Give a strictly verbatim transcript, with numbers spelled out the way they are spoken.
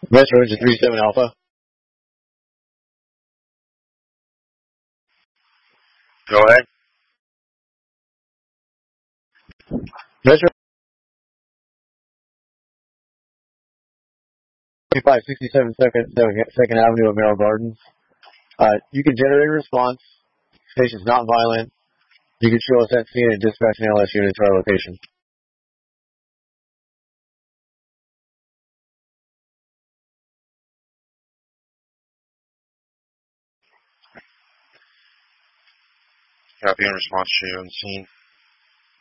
Metro Engine three seven Alpha. Go ahead. Metro five sixty-seven second, second Avenue of Merrill Gardens. Uh, you can generate a response. Station's not violent. You can show us that scene and dispatch an L S unit to our location. Copy and response to you on scene.